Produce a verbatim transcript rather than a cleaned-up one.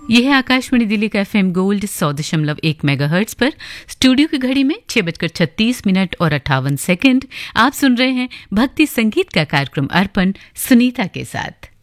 यह है आकाशवाणी दिल्ली का एफएम गोल्ड सौ दशमलव एक मेगाहर्ट्ज पर। स्टूडियो की घड़ी में छह बजकर छत्तीस मिनट और अट्ठावन सेकंड। आप सुन रहे हैं भक्ति संगीत का कार्यक्रम अर्पण सुनीता के साथ।